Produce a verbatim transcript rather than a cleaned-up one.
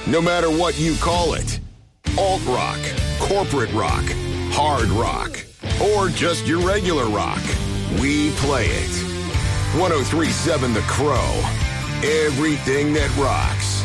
No matter what you call it. Alt-rock, corporate rock, hard rock, or just your regular rock. We play it. one oh three point seven The Crow. Everything that rocks.